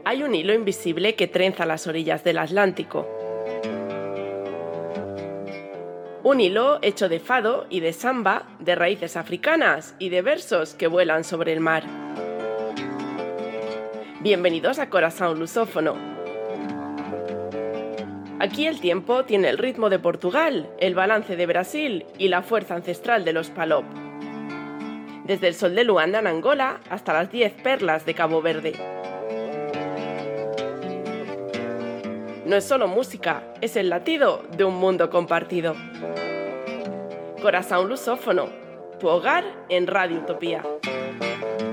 Hay un hilo invisible que trenza las orillas del Atlántico. Un hilo hecho de fado y de samba, de raíces africanas y de versos que vuelan sobre el mar. Bienvenidos a Corazón Lusófono. Aquí el tiempo tiene el ritmo de Portugal, el balance de Brasil y la fuerza ancestral de los Palop. Desde el sol de Luanda en Angola hasta las 10 perlas de Cabo Verde. No es solo música, es el latido de un mundo compartido. Corazón Lusófono, tu hogar en Radio Utopía.